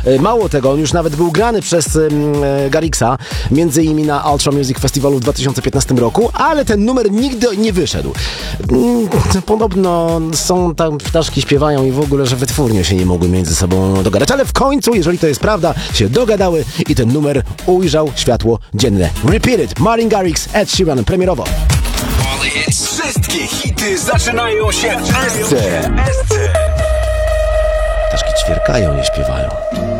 Mało tego, on już nawet był grany przez Garrixa, między innymi na Ultra Music Festiwalu w 2015 roku, ale ten numer nigdy nie wyszedł. Podobno są tam ptaszki śpiewają i w ogóle, że wytwórnie się nie mogły między sobą dogadać, ale w końcu, jeżeli to jest prawda, się dogadały i ten numer ujrzał światło dzienne. Repeat It, Martin Garrix, Ed Sheeran, premierowo. Wszystkie hity zaczynają się w SC. Ptaszki ćwierkają, nie śpiewają.